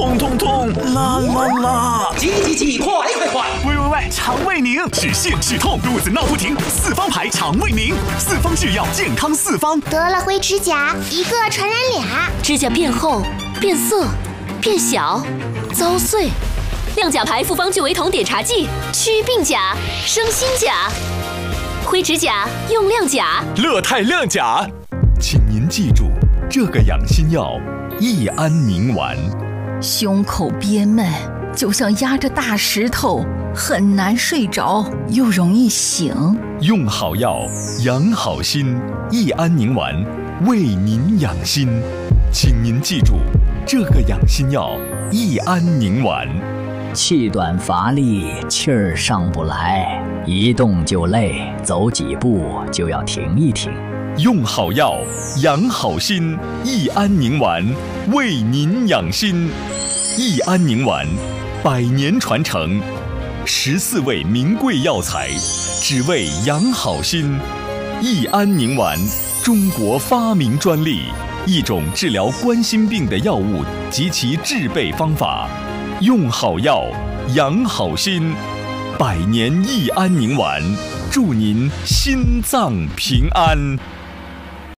痛痛痛，啦啦啦！ 急，快！ 喂，肠胃宁，止泻止痛，肚子闹不停，四方牌肠胃宁，四方制药，健康四方。 得了灰指甲，一个传染俩， 指甲变厚、变色、变小、遭碎。亮甲牌复方聚维酮碘茶剂，祛病甲，生新甲。灰指甲用亮甲， 乐泰亮甲。请您记住，这个养心药益安宁丸。 胸口憋闷，就像压着大石头，很难睡着，又容易醒。 用好药，养好心，益安宁丸为您养心。请您记住，这个养心药益安宁丸。 气短乏力，气儿上不来，一动就累，走几步就要停一停。 用好药，养好心，益安宁丸为您养心。益安宁丸100年传承，14味名贵药材，只为养好心。益安宁丸，中国发明专利，一种治疗冠心病的药物及其制备方法。用好药，养好心，100年益安宁丸，祝您心脏平安。